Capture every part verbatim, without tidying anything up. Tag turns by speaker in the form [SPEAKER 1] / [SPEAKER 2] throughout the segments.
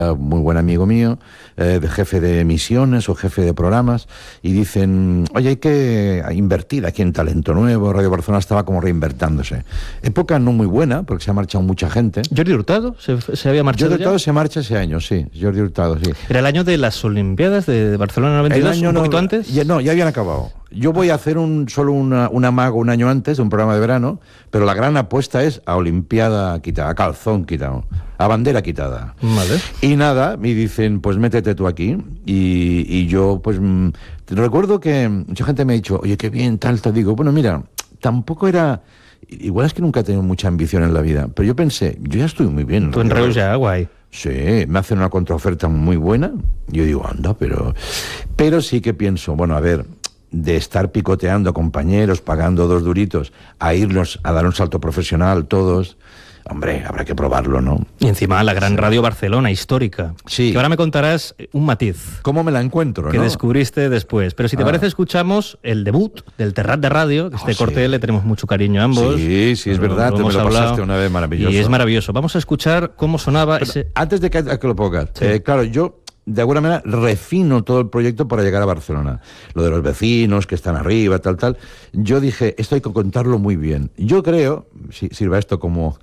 [SPEAKER 1] muy buen amigo mío, eh, de jefe de emisiones o jefe de programas, y dicen, oye, hay que invertir aquí en talento nuevo. Radio Barcelona estaba como reinvertándose. Época no muy buena, porque se ha marchado mucha gente.
[SPEAKER 2] ¿Jordi Hurtado se, se había marchado?
[SPEAKER 1] Jordi Hurtado
[SPEAKER 2] ya?
[SPEAKER 1] se marcha ese año, sí. Jordi Hurtado, sí.
[SPEAKER 2] ¿Era el año de las Olimpiadas de Barcelona noventa y dos?
[SPEAKER 1] El año
[SPEAKER 2] ¿Un poquito
[SPEAKER 1] no,
[SPEAKER 2] antes?
[SPEAKER 1] Ya, no, ya habían acabado. Yo voy a hacer un solo una, un amago un año antes, de un programa de verano, pero la gran apuesta es a Olimpiada quitada, a calzón quitado, a bandera quitada.
[SPEAKER 2] Vale.
[SPEAKER 1] Y nada, me dicen, pues métete tú aquí. Y, y yo, pues, mmm, recuerdo que mucha gente me ha dicho, oye, qué bien, tal, te digo, bueno, mira, tampoco era... Igual es que nunca he tenido mucha ambición en la vida, pero yo pensé, yo ya estoy muy bien.
[SPEAKER 2] Tú en Reus ya, guay.
[SPEAKER 1] Sí, me hacen una contraoferta muy buena. Yo digo, anda, pero... Pero sí que pienso, bueno, a ver... de estar picoteando a compañeros, pagando dos duritos, a irnos a dar un salto profesional todos, hombre, habrá que probarlo, ¿no?
[SPEAKER 2] Y encima la gran Radio Barcelona, histórica.
[SPEAKER 1] Sí.
[SPEAKER 2] Que ahora me contarás un matiz.
[SPEAKER 1] ¿Cómo me la encuentro,
[SPEAKER 2] que
[SPEAKER 1] no?
[SPEAKER 2] descubriste después. Pero si te
[SPEAKER 1] ah.
[SPEAKER 2] parece, escuchamos el debut del Terrat de Radio, que este
[SPEAKER 1] oh,
[SPEAKER 2] corte
[SPEAKER 1] sí.
[SPEAKER 2] le tenemos mucho cariño a ambos.
[SPEAKER 1] Sí, sí, es
[SPEAKER 2] lo,
[SPEAKER 1] verdad,
[SPEAKER 2] lo
[SPEAKER 1] tú me lo
[SPEAKER 2] hablado,
[SPEAKER 1] pasaste una vez, maravilloso.
[SPEAKER 2] Y es maravilloso. Vamos a escuchar cómo sonaba
[SPEAKER 1] Pero
[SPEAKER 2] ese...
[SPEAKER 1] Antes de que, a que lo pongas,
[SPEAKER 2] Sí.
[SPEAKER 1] eh, claro, yo... de alguna manera refino todo el proyecto para llegar a Barcelona. Lo de los vecinos que están arriba, tal, tal. Yo dije, esto hay que contarlo muy bien. Yo creo, si sirva esto como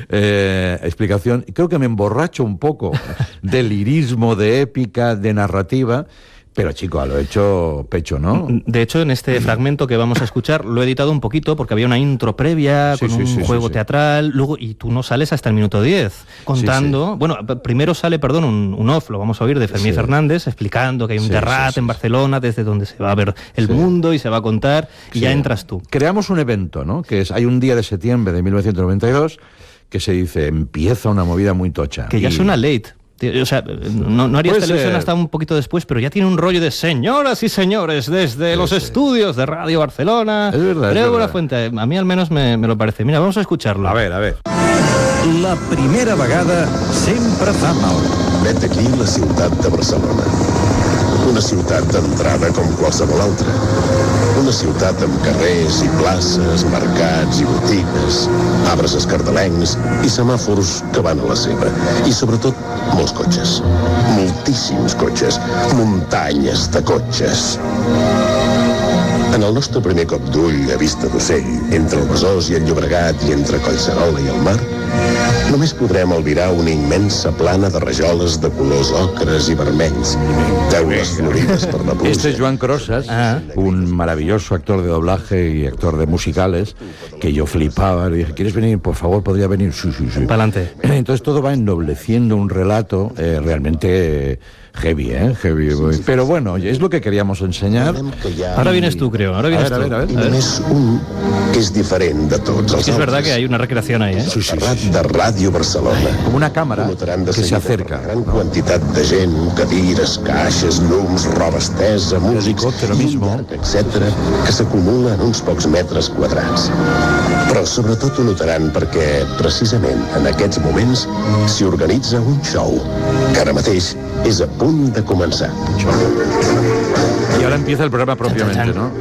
[SPEAKER 1] eh, explicación, creo que me emborracho un poco de lirismo, de épica, de narrativa. Pero, chico, lo he hecho pecho, ¿no?
[SPEAKER 2] De hecho, en este fragmento que vamos a escuchar, lo he editado un poquito porque había una intro previa
[SPEAKER 1] Sí,
[SPEAKER 2] con
[SPEAKER 1] sí,
[SPEAKER 2] un
[SPEAKER 1] sí,
[SPEAKER 2] juego
[SPEAKER 1] sí, sí.
[SPEAKER 2] teatral, luego, y tú no sales hasta el minuto diez, contando...
[SPEAKER 1] Sí, sí.
[SPEAKER 2] Bueno, p- primero sale, perdón, un, un off, lo vamos a oír, de Fermín
[SPEAKER 1] Sí.
[SPEAKER 2] Fernández, explicando que hay un
[SPEAKER 1] Sí,
[SPEAKER 2] Terrat
[SPEAKER 1] sí, sí,
[SPEAKER 2] en
[SPEAKER 1] sí.
[SPEAKER 2] Barcelona, desde donde se va a ver el
[SPEAKER 1] Sí.
[SPEAKER 2] mundo y se va a contar, y
[SPEAKER 1] Sí.
[SPEAKER 2] ya entras tú.
[SPEAKER 1] Creamos un evento, ¿no? Que es, hay un día de septiembre de mil novecientos noventa y dos que se dice, empieza una movida muy tocha.
[SPEAKER 2] Que ya
[SPEAKER 1] Y-
[SPEAKER 2] suena late. O sea, no, no harías
[SPEAKER 1] Puede
[SPEAKER 2] televisión
[SPEAKER 1] ser.
[SPEAKER 2] hasta un poquito después, pero ya tiene un rollo de señoras y señores desde
[SPEAKER 1] Sí,
[SPEAKER 2] los
[SPEAKER 1] sí.
[SPEAKER 2] estudios de Radio Barcelona.
[SPEAKER 1] Es verdad, es
[SPEAKER 2] Creo
[SPEAKER 1] verdad.
[SPEAKER 2] la fuente. A mí al menos me, me lo parece. Mira, vamos a escucharlo.
[SPEAKER 1] A ver, a ver.
[SPEAKER 3] La primera vegada sempre fa mal.
[SPEAKER 4] Vet aquí la ciutat de Barcelona. Una ciutat d'entrada com qualsevol altra. Una ciutat amb carrers i places, mercats i botigues, arbres escardalencs i semàfors que van a la seva. I sobretot, molts cotxes. Moltíssims cotxes. Muntanyes de cotxes. En el nostre primer cop d'ull a vista d'ocell, entre el Besòs i el Llobregat i entre Collserola i el mar, només podrem albirar una immensa plana de rajoles de colors ocres i vermells, teules florides per la pluja.
[SPEAKER 1] Este es Joan Crosas,
[SPEAKER 2] Ah.
[SPEAKER 1] un maravilloso actor de doblaje y actor de musicales, que yo flipaba. Le dije, ¿quieres venir? Por favor, ¿podría venir? Sí, sí, sí.
[SPEAKER 2] Pa'lante.
[SPEAKER 1] Entonces todo va ennobleciendo un relato eh, realmente heavy, ¿eh? Heavy. Pero bueno, es lo que queríamos enseñar.
[SPEAKER 2] Ahora vienes tú, creo. Ahora
[SPEAKER 1] A
[SPEAKER 2] vienes
[SPEAKER 1] ver, a
[SPEAKER 2] tú.
[SPEAKER 1] ver, a ver.
[SPEAKER 4] I només un que és diferent de tots els
[SPEAKER 2] Es que es verdad
[SPEAKER 4] altres.
[SPEAKER 2] que hay una recreación ahí, ¿eh?
[SPEAKER 4] El Terrat de Ràdio Barcelona.
[SPEAKER 1] Como una cámara
[SPEAKER 4] Ho notaran de
[SPEAKER 1] que se
[SPEAKER 4] seguida
[SPEAKER 1] acerca.
[SPEAKER 4] per la gran quantitat de gent, cadires, caixes, llums, roba estesa, músics,
[SPEAKER 1] helicòptero
[SPEAKER 4] i un
[SPEAKER 1] mismo.
[SPEAKER 4] llarg etcètera, que s'acumula en uns pocs metres quadrats. Però sobretot ho notaran perquè, precisament en aquests moments, s'hi organitza un show, que ara mateix és a punt de començar.
[SPEAKER 1] Y ahora empieza el programa propiamente, ¿no?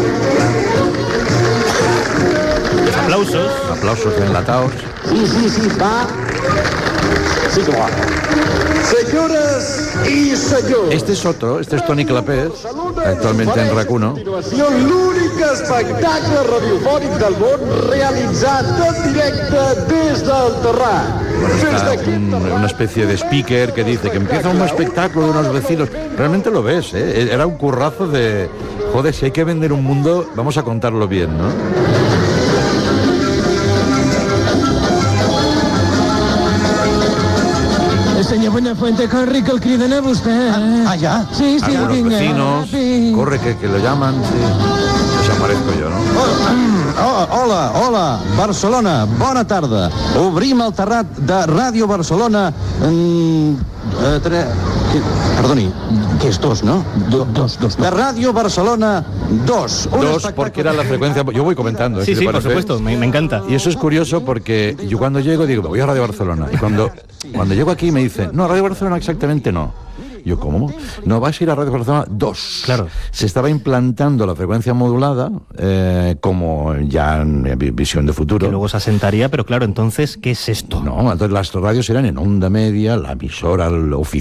[SPEAKER 2] Los aplausos.
[SPEAKER 1] Aplausos enlatados.
[SPEAKER 5] Sí, sí, sí, va. Sí, com va. Senyores i senyors.
[SPEAKER 1] Este es otro, este es Toni Clapés, actualmente en RAC uno.
[SPEAKER 5] L'únic espectacle radiofònic del món realitzat en directe des del Terrat.
[SPEAKER 1] Está un- una especie de speaker que dice que empieza un espectáculo de unos vecinos. Realmente lo ves, ¿eh? Era un currazo de... Joder, si hay que vender un mundo, vamos a contarlo bien, ¿no?
[SPEAKER 6] Senyor Buenafuente, corri, que el criden a vostè.
[SPEAKER 3] Ah, ja?
[SPEAKER 6] Sí, sí,
[SPEAKER 1] Algunos
[SPEAKER 6] vinga.
[SPEAKER 1] vecinos,
[SPEAKER 6] vinga.
[SPEAKER 1] corre que, que lo llaman, sí. Pues aparezco yo, ¿no?
[SPEAKER 3] Oh, hola, hola, Barcelona, bona tarda. Obrim el terrat de Ràdio Barcelona. Mm, eh, tre... que- Perdoni, que és dos, no? Do, dos, dos, De Ràdio Barcelona dos. Un
[SPEAKER 1] Dos,
[SPEAKER 3] espectacle-
[SPEAKER 1] porque era la frecuencia... Yo voy comentando, ¿eh?
[SPEAKER 2] Sí,
[SPEAKER 1] si
[SPEAKER 2] sí,
[SPEAKER 1] te
[SPEAKER 2] por
[SPEAKER 1] parece.
[SPEAKER 2] supuesto. Me, me encanta.
[SPEAKER 1] Y eso es curioso porque yo cuando llego digo, voy a Radio Barcelona. Y cuando, cuando llego aquí me dicen, no, Radio Barcelona exactamente no. Yo, ¿cómo? No, vas a ir a Radio Barcelona dos.
[SPEAKER 2] Claro.
[SPEAKER 1] Se estaba implantando la frecuencia modulada eh, como ya en visión de futuro.
[SPEAKER 2] Que luego se asentaría, pero claro, entonces, ¿qué es esto?
[SPEAKER 1] No, entonces las radios eran en onda media, la emisora oficial